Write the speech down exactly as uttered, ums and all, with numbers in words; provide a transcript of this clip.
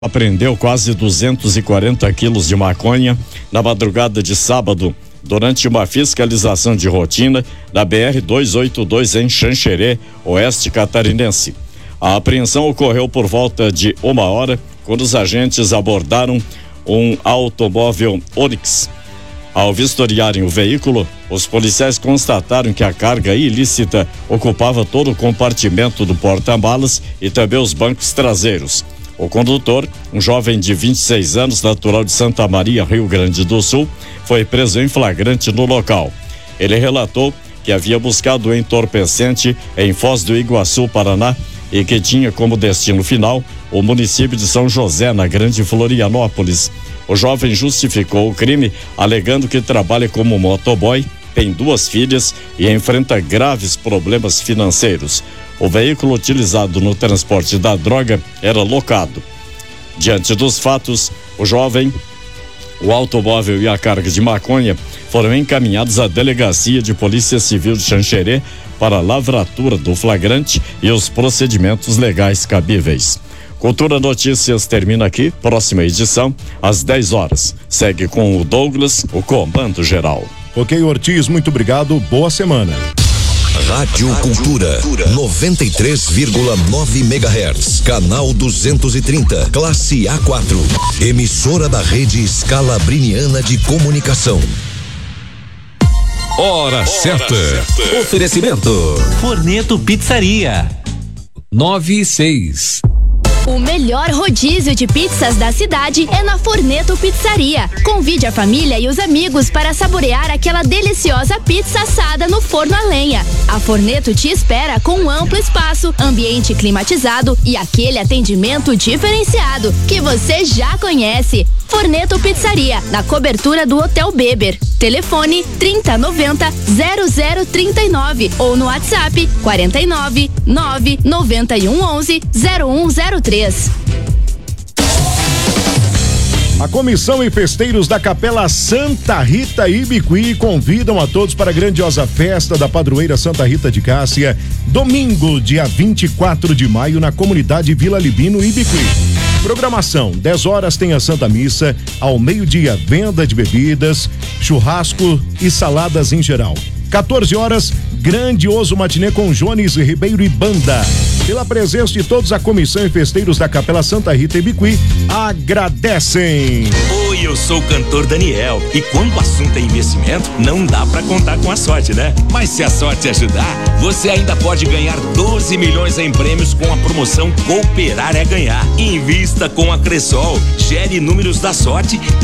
Apreendeu quase duzentos e quarenta quilos de maconha na madrugada de sábado, durante uma fiscalização de rotina na B R duzentos e oitenta e dois em Xanxerê, oeste catarinense. A apreensão ocorreu por volta de uma hora, quando os agentes abordaram um automóvel Onix. Ao vistoriarem o veículo, os policiais constataram que a carga ilícita ocupava todo o compartimento do porta-malas e também os bancos traseiros. O condutor, um jovem de vinte e seis anos, natural de Santa Maria, Rio Grande do Sul, foi preso em flagrante no local. Ele relatou que havia buscado o entorpecente em Foz do Iguaçu, Paraná, e que tinha como destino final o município de São José, na Grande Florianópolis. O jovem justificou o crime, alegando que trabalha como motoboy, tem duas filhas e enfrenta graves problemas financeiros. O veículo utilizado no transporte da droga era locado. Diante dos fatos, o jovem, o automóvel e a carga de maconha foram encaminhados à Delegacia de Polícia Civil de Xanxerê para a lavratura do flagrante e os procedimentos legais cabíveis. Cultura Notícias termina aqui, próxima edição, às dez horas. Segue com o Douglas, o comando geral. Ok, Ortiz, muito obrigado, boa semana. Rádio Cultura, noventa e três vírgula nove megahertz, canal duzentos e trinta, classe A quatro, emissora da rede Scalabriniana de Comunicação. Hora, Hora certa. certa. Oferecimento Forneto Pizzaria. Nove e seis. O melhor rodízio de pizzas da cidade é na Forneto Pizzaria. Convide a família e os amigos para saborear aquela deliciosa pizza assada no forno a lenha. A Forneto te espera com um amplo espaço, ambiente climatizado e aquele atendimento diferenciado que você já conhece. Forneto Pizzaria, na cobertura do Hotel Beber. Telefone trinta noventa zero zero trinta e nove ou no WhatsApp quarenta e nove nove noventa e um onze zero um zero três. A Comissão e Festeiros da Capela Santa Rita Ibiqui convidam a todos para a grandiosa festa da padroeira Santa Rita de Cássia, domingo, dia vinte e quatro de maio, na comunidade Vila Libino, Ibiqui. Programação: dez horas tem a Santa Missa, ao meio-dia venda de bebidas, churrasco e saladas em geral. quatorze horas, grandioso matinê com Jones Ribeiro e banda. Pela presença de todos, a Comissão e Festeiros da Capela Santa Rita Ibiqui agradecem. Oi, eu sou o cantor Daniel e quando o assunto é investimento, não dá pra contar com a sorte, né? Mas se a sorte ajudar, você ainda pode ganhar doze milhões em prêmios com a promoção Cooperar é Ganhar. Invista com a Cressol, gere números da sorte